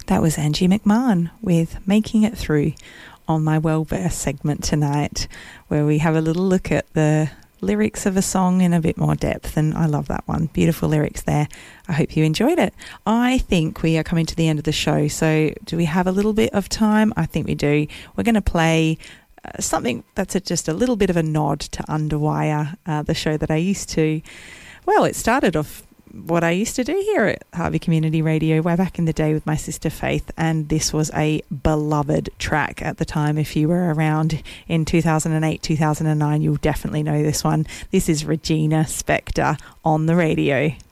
That was Angie McMahon with Making It Through on my Well-Versed segment tonight, where we have a little look at the lyrics of a song in a bit more depth, and I love that one. Beautiful lyrics there. I hope you enjoyed it. I think we are coming to the end of the show, so do we have a little bit of time? I think we do. We're going to play something that's just a little bit of a nod to Underwire, the show that I used to, well, it started off what I used to do here at Harvey Community Radio way back in the day with my sister Faith, and this was a beloved track at the time. If you were around in 2008, 2009, you'll definitely know this one. This is Regina Spektor on the radio.